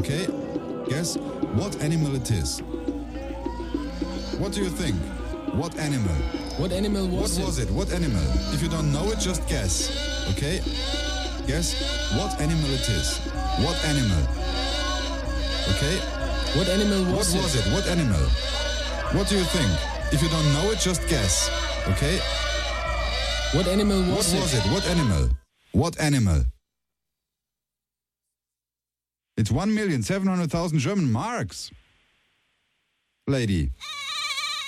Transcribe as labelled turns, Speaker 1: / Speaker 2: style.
Speaker 1: Okay? Guess what animal it is. What do you think? What animal?
Speaker 2: What animal was
Speaker 1: What was it? What animal? If you don't know it, just guess. Okay? Guess what animal it is. What animal? Okay?
Speaker 2: What animal was
Speaker 1: What was it? What animal? What do you think? If you don't know it, just guess. Okay?
Speaker 2: What animal
Speaker 1: What
Speaker 2: was
Speaker 1: was it? What animal? What animal? It's 1,700,000 German marks. Lady.